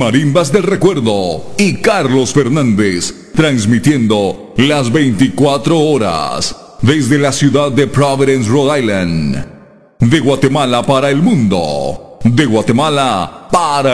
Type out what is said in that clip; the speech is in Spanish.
Marimbas del Recuerdo y Carlos Fernández, transmitiendo las 24 horas desde la ciudad de Providence, Rhode Island. De Guatemala para el mundo. De Guatemala para